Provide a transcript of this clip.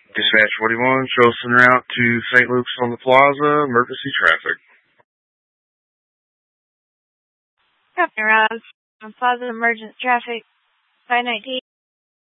Dispatch 41, show us en route to St. Luke's on the Plaza, emergency traffic. Captain Rouse, on Plaza emergency traffic, 519.